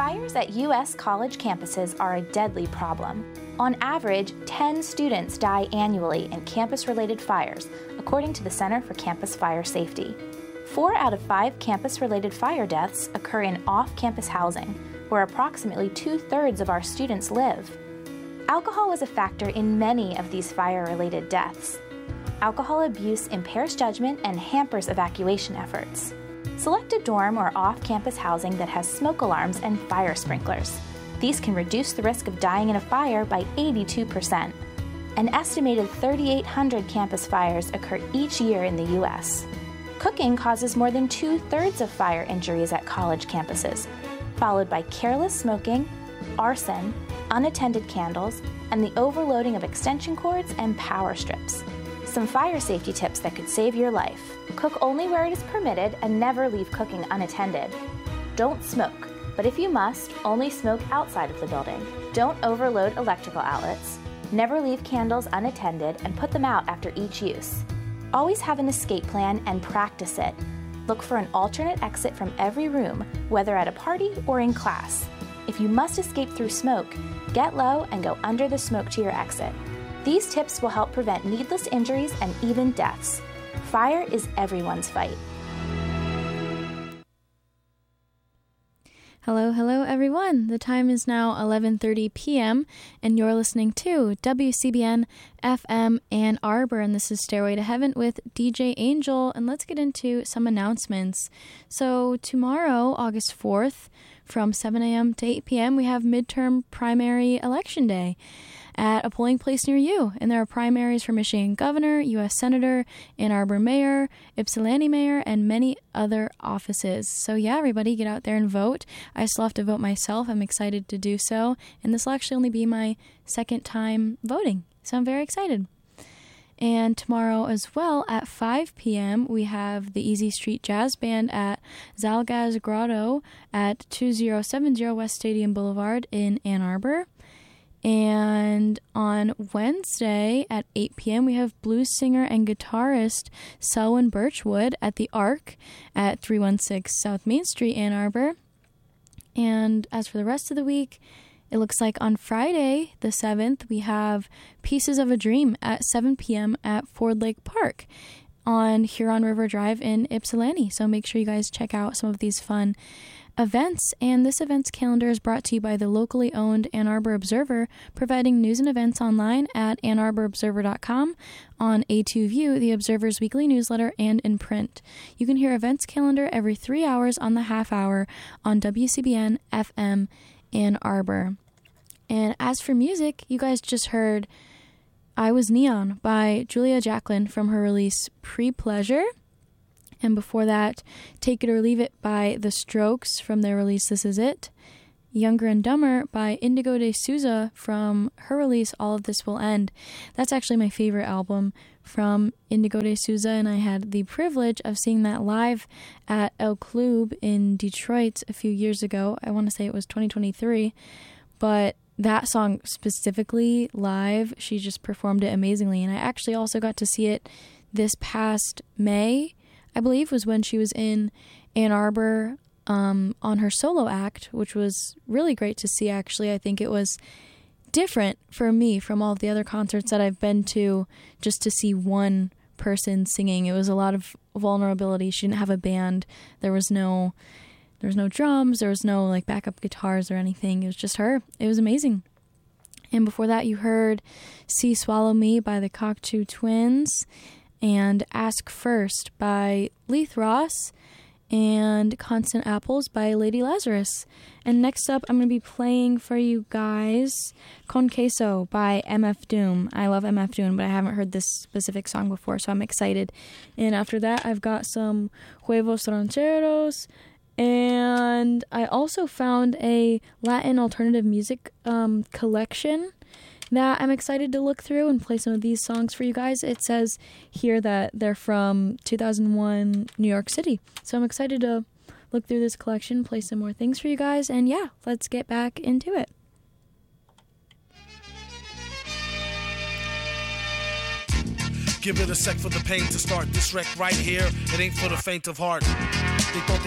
Fires at U.S. college campuses are a deadly problem. On average, 10 students die annually in campus-related fires, according to the Center for Campus Fire Safety. 4 out of 5 campus-related fire deaths occur in off-campus housing, where approximately 2/3 of our students live. Alcohol is a factor in many of these fire-related deaths. Alcohol abuse impairs judgment and hampers evacuation efforts. Select a dorm or off-campus housing that has smoke alarms and fire sprinklers. These can reduce the risk of dying in a fire by 82%. An estimated 3,800 campus fires occur each year in the U.S. Cooking causes more than 2/3 of fire injuries at college campuses, followed by careless smoking, arson, unattended candles, and the overloading of extension cords and power strips. Some fire safety tips that could save your life. Cook only where it is permitted and never leave cooking unattended. Don't smoke, but if you must, only smoke outside of the building. Don't overload electrical outlets. Never leave candles unattended and put them out after each use. Always have an escape plan and practice it. Look for an alternate exit from every room, whether at a party or in class. If you must escape through smoke, get low and go under the smoke to your exit. These tips will help prevent needless injuries and even deaths. Fire is everyone's fight. Hello, everyone. The time is now 11:30 p.m., and you're listening to WCBN FM Ann Arbor, and this is Stairway to Heaven with DJ Angel, and let's get into some announcements. So tomorrow, August 4th, from 7 a.m. to 8 p.m., we have midterm primary election day at a polling place near you. And there are primaries for Michigan Governor, U.S. Senator, Ann Arbor Mayor, Ypsilanti Mayor, and many other offices. So yeah, everybody get out there and vote. I still have to vote myself. I'm excited to do so. And this will actually only be my second time voting. So I'm very excited. And tomorrow as well at 5 p.m. we have the Easy Street Jazz Band at Zalgaz Grotto at 2070 West Stadium Boulevard in Ann Arbor. And on Wednesday at 8 p.m. we have blues singer and guitarist Selwyn Birchwood at the Arc at 316 South Main Street, Ann Arbor. And as for the rest of the week, it looks like on Friday, the 7th, we have Pieces of a Dream at 7 p.m. at Ford Lake Park on Huron River Drive in Ypsilanti. So make sure you guys check out some of these fun events. And this events calendar is brought to you by the locally owned Ann Arbor Observer, providing news and events online at AnnArborObserver.com, on A2View, the Observer's weekly newsletter, and in print. You can hear events calendar every 3 hours on the half hour on WCBN FM Ann Arbor. And as for music, you guys just heard I Was Neon by Julia Jacklin from her release Pre-Pleasure. And before that, Take It or Leave It by The Strokes from their release This Is It. Younger and Dumber by Indigo de Souza from her release All of This Will End. That's actually my favorite album from Indigo de Souza, and I had the privilege of seeing that live at El Club in Detroit a few years ago. I want to say it was 2023, but that song specifically live, she just performed it amazingly. And I actually also got to see it this past May, I believe, was when she was in Ann Arbor on her solo act, which was really great to see, actually. I think it was different for me from all of the other concerts that I've been to, just to see one person singing. It was a lot of vulnerability. She didn't have a band. There was no drums. There was no like backup guitars or anything. It was just her. It was amazing. And before that, you heard See Swallow Me by the Cocteau Twins, and Ask First by Leith Ross, and Constant Apples by Lady Lazarus. And next up, I'm going to be playing for you guys Con Queso by MF Doom. I love MF Doom, but I haven't heard this specific song before, so I'm excited. And after that, I've got some Huevos Rancheros, and I also found a Latin alternative music collection that I'm excited to look through and play some of these songs for you guys. It says here that they're from 2001 New York City. So I'm excited to look through this collection, play some more things for you guys, and yeah, let's get back into it. Give it a sec for the pain to start. This wreck right here, it ain't for the faint of heart. They thought